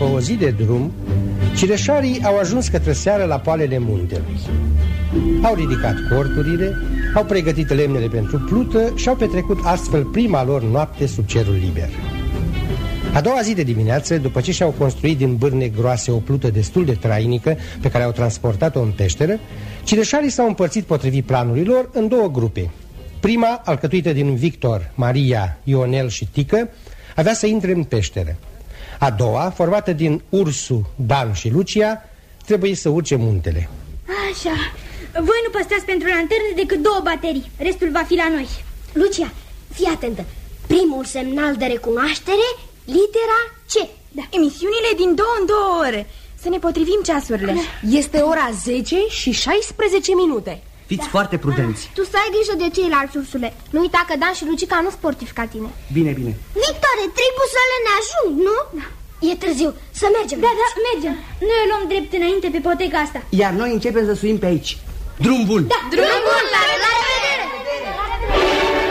o zi de drum, cireșarii au ajuns către seară la poalele muntelui. Au ridicat corturile, au pregătit lemnele pentru plută și au petrecut astfel prima lor noapte sub cerul liber. A doua zi de dimineață, după ce și-au construit din bârne groase o plută destul de trainică pe care au transportat-o în peșteră, cireșarii s-au împărțit potrivit planurilor în două grupe. Prima, alcătuită din Victor, Maria, Ionel și Tică, avea să intre în peșteră. A doua, formată din Ursu, Dan și Lucia, trebuie să urce muntele. Așa, voi nu păstrați pentru lanterne decât 2 baterii, restul va fi la noi. Lucia, fii atentă. Primul semnal de recunoaștere, litera C. Da. Emisiunile din 2 în 2 ore. Să ne potrivim ceasurile. Este ora 10 și 16 minute. Fiți foarte prudenți. Tu să ai grijă de ceilalți, Ursule. Nu uita că Dan și Lucica nu sportivi ca tine. Bine, bine. Victoare, 3 busole ne ajung, nu? Da. E târziu, să mergem. Da, mergem. Noi o luăm drept înainte pe poteca asta. Iar noi începem să suim pe aici. Drum bun. Da, drum bun, la